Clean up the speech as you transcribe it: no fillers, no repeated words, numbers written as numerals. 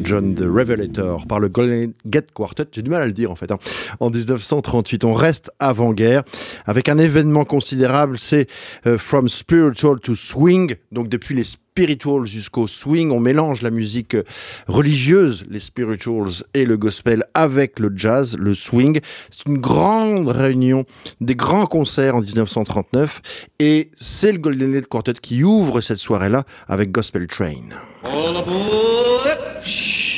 John the Revelator par le Golden Gate Quartet, j'ai du mal à le dire en fait, en 1938. On reste avant-guerre avec un événement considérable, c'est From Spiritual to Swing, donc depuis les spirituals jusqu'au swing, on mélange la musique religieuse, les spirituals et le gospel avec le jazz, le swing. C'est une grande réunion, des grands concerts en 1939 et c'est le Golden Gate Quartet qui ouvre cette soirée-là avec Gospel Train. All aboard!